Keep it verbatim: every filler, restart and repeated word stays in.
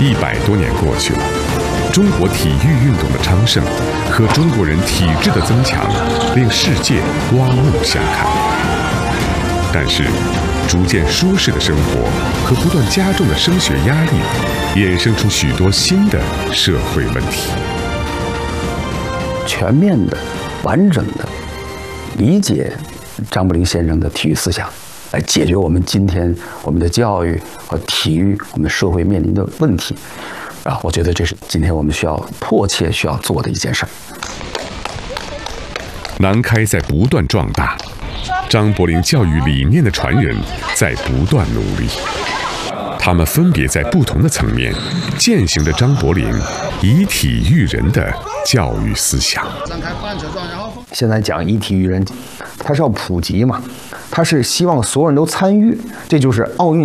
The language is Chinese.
一百多年过去了，中国体育运动的昌盛和中国人体质的增强，令世界刮目相看。但是，逐渐舒适的生活和不断加重的升学压力，衍生出许多新的社会问题。 全面的、完整的理解张伯苓先生的体育思想，来解决我们今天我们的教育和体育、我们社会面临的问题，啊，我觉得这是今天我们需要迫切需要做的一件事儿。 南开在不断壮大，张伯苓教育理念的传人在不断努力，他们分别在不同的层面践行着张伯苓以体育人的教育思想。 现在讲以体育人，它是要普及嘛，它是希望所有人都参与，这就是奥运